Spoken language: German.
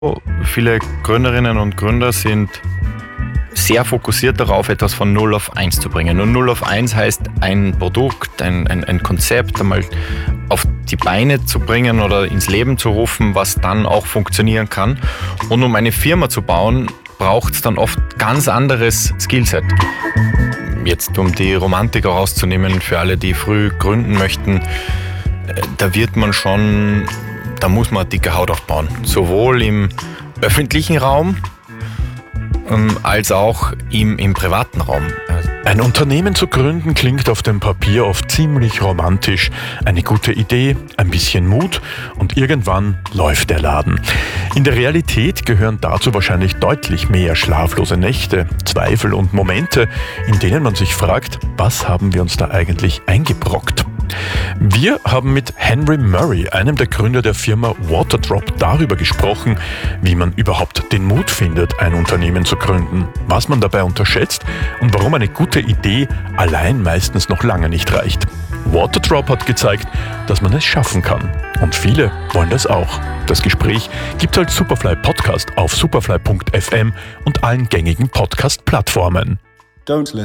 Viele Gründerinnen und Gründer sind sehr fokussiert darauf, etwas von 0 auf 1 zu bringen. Und 0 auf 1 heißt, ein Produkt, ein Konzept einmal auf die Beine zu bringen oder ins Leben zu rufen, was dann auch funktionieren kann. Und um eine Firma zu bauen, braucht es dann oft ganz anderes Skillset. Jetzt, um die Romantik auch rauszunehmen, für alle, die früh gründen möchten, da muss man dicke Haut aufbauen. Sowohl im öffentlichen Raum als auch im privaten Raum. Ein Unternehmen zu gründen klingt auf dem Papier oft ziemlich romantisch. Eine gute Idee, ein bisschen Mut und irgendwann läuft der Laden. In der Realität gehören dazu wahrscheinlich deutlich mehr schlaflose Nächte, Zweifel und Momente, in denen man sich fragt, was haben wir uns da eigentlich eingebrockt? Wir haben mit Henry Murray, einem der Gründer der Firma Waterdrop, darüber gesprochen, wie man überhaupt den Mut findet, ein Unternehmen zu gründen, was man dabei unterschätzt und warum eine gute Idee allein meistens noch lange nicht reicht. Waterdrop hat gezeigt, dass man es schaffen kann. Und viele wollen das auch. Das Gespräch gibt es als Superfly Podcast auf superfly.fm und allen gängigen Podcast-Plattformen.